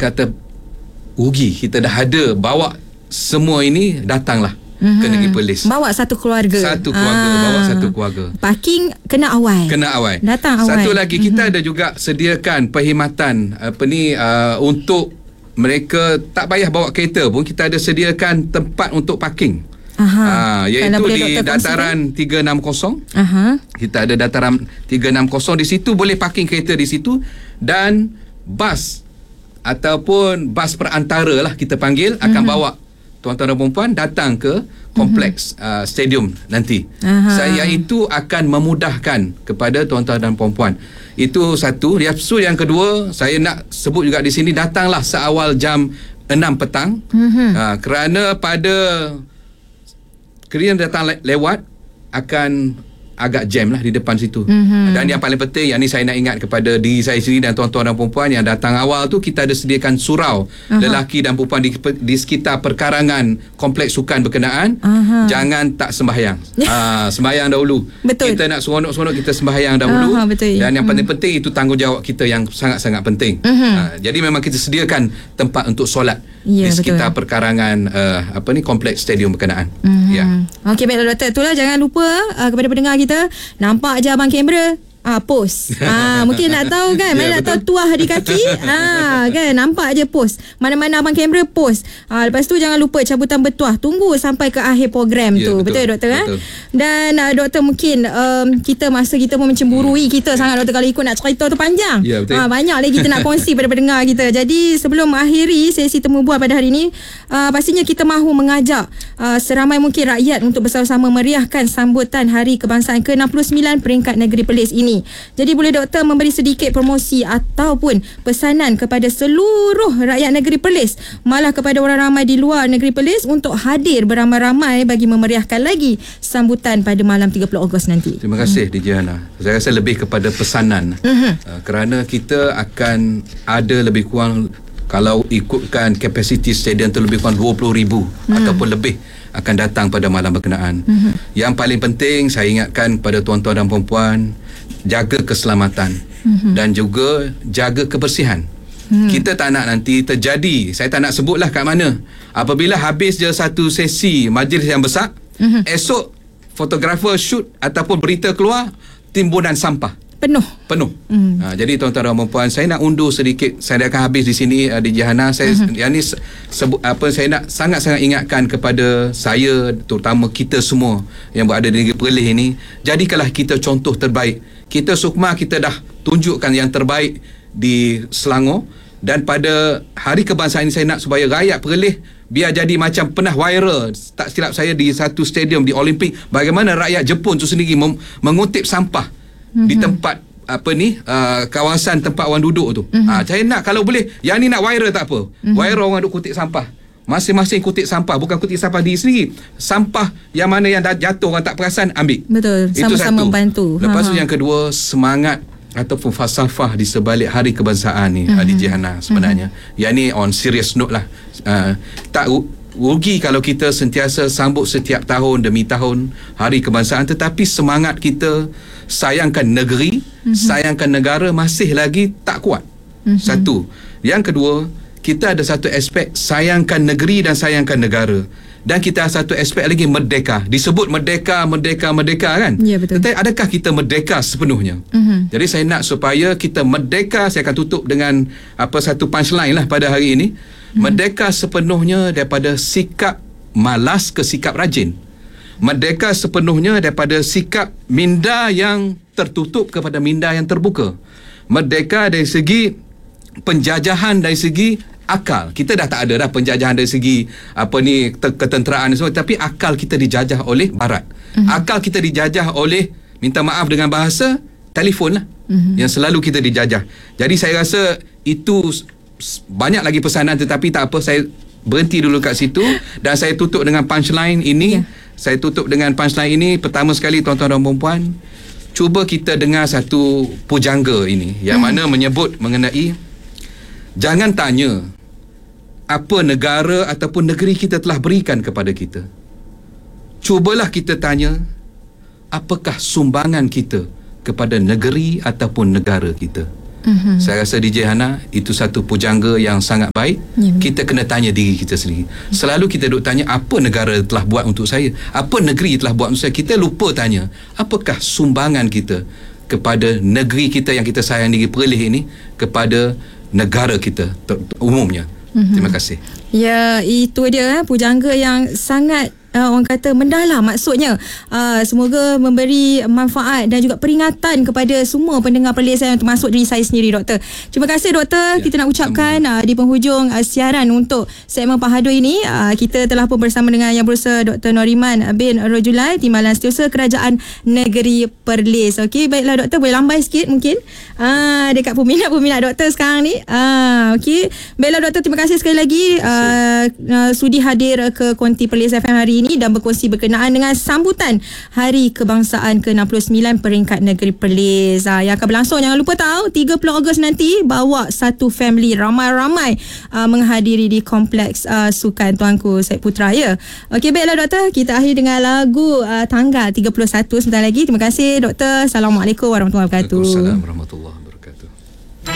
kata rugi. Kita dah ada bawa semua ini, datanglah ke Negeri Perlis. Bawa satu keluarga. Bawa satu keluarga. Parking kena awal. Datang awal. Satu lagi, kita ada juga sediakan perkhidmatan untuk mereka tak payah bawa kereta pun, kita ada sediakan tempat untuk parking. Iaitu di dataran 360. Kita ada dataran 360, di situ boleh parking kereta di situ, dan bas ataupun bas perantara lah kita panggil akan bawa tuan-tuan dan perempuan datang ke kompleks stadium nanti. Saya itu akan memudahkan kepada tuan-tuan dan perempuan. Itu satu. Yang kedua, saya nak sebut juga di sini, datanglah seawal jam 6 petang. Kerana datang lewat akan agak jam lah di depan situ. Dan yang paling penting, yang ni saya nak ingat kepada diri saya sendiri dan tuan-tuan dan perempuan yang datang awal tu, kita ada sediakan surau lelaki dan perempuan di sekitar perkarangan kompleks sukan berkenaan. Jangan tak sembahyang. Sembahyang dahulu. Betul. Kita nak seronok-seronok, kita sembahyang dahulu. Dan yang paling penting, itu tanggungjawab kita yang sangat-sangat penting. Jadi memang kita sediakan tempat untuk solat di sekitar perkarangan kompleks stadium berkenaan. Okey, baiklah doktor. Itulah, jangan lupa kepada pendengar kita, nampak je abang kamera post. Mungkin nak tahu kan, mana nak tahu tuah di kaki, kan, nampak je post. Mana-mana abang kamera post. Lepas tu jangan lupa cabutan bertuah. Tunggu sampai ke akhir program tu. Betul doktor kan? Dan doktor, mungkin kita masa kita pun mencemburui kita sangat doktor, kalau ikut nak cerita tu panjang. Banyak lagi kita nak kongsi pada pendengar kita. Jadi sebelum mengakhiri sesi temu bual pada hari ini, pastinya kita mahu mengajak seramai mungkin rakyat untuk bersama-sama meriahkan sambutan Hari Kebangsaan ke-69 peringkat Negeri Perlis ini. Jadi boleh doktor memberi sedikit promosi ataupun pesanan kepada seluruh rakyat Negeri Perlis, malah kepada orang ramai di luar Negeri Perlis, untuk hadir beramai-ramai bagi memeriahkan lagi sambutan pada malam 30 Ogos nanti. Terima kasih DJ Hana. Saya rasa lebih kepada pesanan. Kerana kita akan ada lebih kurang, kalau ikutkan kapasiti stadium tu, lebih kurang 20,000 ataupun lebih akan datang pada malam berkenaan. Yang paling penting, saya ingatkan pada tuan-tuan dan perempuan, jaga keselamatan dan juga jaga kebersihan. Kita tak nak nanti terjadi, saya tak nak sebutlah kat mana, apabila habis je satu sesi majlis yang besar, esok fotografer shoot ataupun berita keluar, timbunan sampah penuh. Jadi tuan-tuan dan perempuan, saya nak undur sedikit, saya akan habis di sini di Jahana. Yang ni saya nak sangat-sangat ingatkan kepada saya, terutama kita semua yang berada di Negeri Perlis ini, jadikanlah kita contoh terbaik. Kita Sukma, kita dah tunjukkan yang terbaik di Selangor, dan pada Hari Kebangsaan ini saya nak supaya rakyat Perlis biar jadi macam pernah viral, tak silap saya, di satu stadium di Olimpik, bagaimana rakyat Jepun tu sendiri mengutip sampah di tempat kawasan tempat orang duduk tu. Saya nak, kalau boleh, yang ni nak viral tak apa, viral orang duk kutip sampah, masing-masing kutip sampah, bukan kutip sampah diri sendiri, sampah yang mana yang dah jatuh orang tak perasan, ambil. Betul, sama-sama membantu. Lepas tu yang kedua, semangat ataupun falsafah di sebalik Hari Kebangsaan ni, DJ Hana, sebenarnya yang ni on serious note lah. Tak rugi kalau kita sentiasa sambut setiap tahun demi tahun Hari Kebangsaan, tetapi semangat kita sayangkan negeri, sayangkan negara masih lagi tak kuat. Satu. Yang kedua, kita ada satu aspek sayangkan negeri dan sayangkan negara, dan kita ada satu aspek lagi merdeka. Disebut merdeka kan? Ya, betul. Tetapi adakah kita merdeka sepenuhnya? Jadi saya nak supaya kita merdeka. Saya akan tutup dengan satu punchline lah pada hari ini. Merdeka sepenuhnya daripada sikap malas ke sikap rajin. Merdeka sepenuhnya daripada sikap minda yang tertutup kepada minda yang terbuka. Merdeka dari segi penjajahan, dari segi akal. Kita dah tak ada dah penjajahan dari segi ketenteraan semua, tapi akal kita dijajah oleh barat. Akal kita dijajah oleh, minta maaf dengan bahasa, telefon lah, yang selalu kita dijajah. Jadi saya rasa itu banyak lagi pesanan, tetapi tak apa, saya berhenti dulu kat situ dan saya tutup dengan punchline ini. Saya tutup dengan punchline ini. Pertama sekali, tuan-tuan dan perempuan, cuba kita dengar satu pujangga ini yang mana menyebut mengenai, jangan tanya apa negara ataupun negeri kita telah berikan kepada kita. Cubalah kita tanya, apakah sumbangan kita kepada negeri ataupun negara kita. Saya rasa DJ Hana itu satu pujangga yang sangat baik. Kita kena tanya diri kita sendiri. Selalu kita duk tanya apa negara telah buat untuk saya, apa negeri telah buat untuk saya. Kita lupa tanya apakah sumbangan kita kepada negeri kita yang kita sayang, negeri Perlis ini, kepada negara kita umumnya. Terima kasih. Ya, itu dia pujangga yang sangat orang kata mendalam, maksudnya semoga memberi manfaat dan juga peringatan kepada semua pendengar Perlis saya, termasuk diri saya sendiri, Doktor. Terima kasih, Doktor. Kita nak ucapkan di penghujung siaran untuk segmen Pahadu ini, kita telah pun bersama dengan Yang Berusaha Dr. Noriman bin Rojulai, Timbalan Setiausaha Kerajaan Negeri Perlis. Okey, baiklah Doktor, boleh lambai sikit mungkin dekat peminat-peminat Doktor sekarang ni. Okey, baiklah Doktor, terima kasih sekali lagi sudi hadir ke Konti Perlis FM hari ini dan berkongsi berkenaan dengan sambutan Hari Kebangsaan ke-69 peringkat negeri Perlis yang akan berlangsung. Jangan lupa tahu 30 Ogos nanti, bawa satu family ramai-ramai menghadiri di Kompleks Sukan Tuanku Syed Putra, ya. Okey, baiklah Doktor, kita akhiri dengan lagu Tanggal 31 sebentar lagi. Terima kasih Doktor. Assalamualaikum warahmatullahi wabarakatuh. Waalaikumsalam warahmatullahi wabarakatuh.